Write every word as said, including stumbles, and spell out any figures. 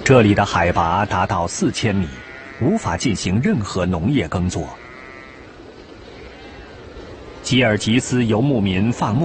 这里的海拔达到四千米，无法进行任何农业耕作。吉尔吉斯游牧民放牧